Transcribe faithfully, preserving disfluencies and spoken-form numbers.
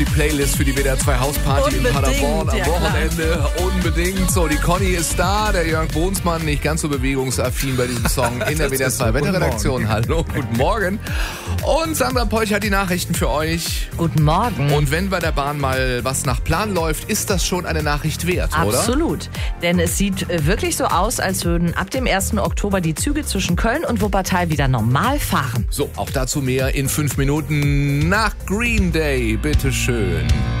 Die Playlist für die W D R zwei Hausparty in Paderborn am ja, Wochenende. Klar. Unbedingt. So, die Conny ist da, der Jörg Bohnsmann nicht ganz so bewegungsaffin bei diesem Song in der W D R zwei Wetterredaktion. Hallo, guten Morgen. Und Sandra Peuch hat die Nachrichten für euch. Guten Morgen. Und wenn bei der Bahn mal was nach Plan läuft, ist das schon eine Nachricht wert, oder? Absolut. Denn es sieht wirklich so aus, als würden ab dem ersten Oktober die Züge zwischen Köln und Wuppertal wieder normal fahren. So, auch dazu mehr in fünf Minuten nach Green Day. Bitteschön.